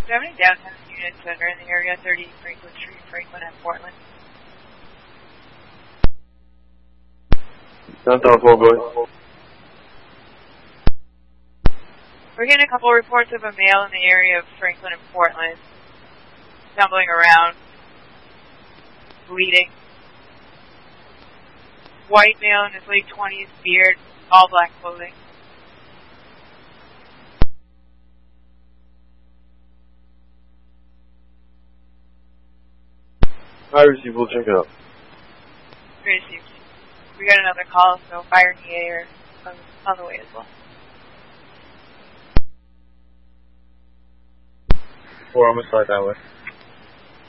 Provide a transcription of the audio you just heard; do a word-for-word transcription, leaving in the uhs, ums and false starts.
Do you have any downtown units that are in the area, thirty Franklin Street, Franklin and Portland? Downtown four, go ahead. We're getting a couple reports of a male in the area of Franklin and Portland, stumbling around, bleeding. White male in his late twenties, beard, all black clothing. I received, we'll check it out. We received. We got another call, so fire in the air on, on the way as well. Four, I'm gonna start that way.